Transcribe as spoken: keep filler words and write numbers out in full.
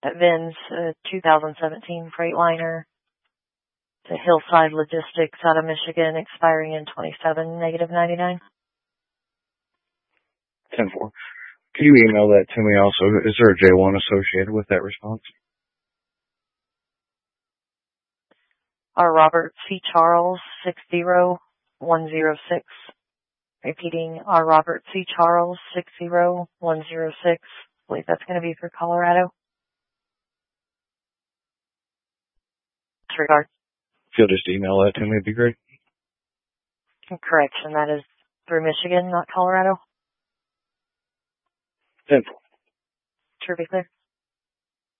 Vin's uh, two thousand seventeen Freightliner to Hillside Logistics out of Michigan, expiring in twenty-seven, negative ninety-nine. ten four. Can you email that to me also? Is there a J one associated with that response? R. Robert C. Charles, six zero one zero six. Repeating, R. Robert C. Charles, six zero one zero six. I believe that's going to be for Colorado. Disregard. If you'll just email that to me, it'd be great. Correction, that is through Michigan, not Colorado. ten four. Sure, be clear.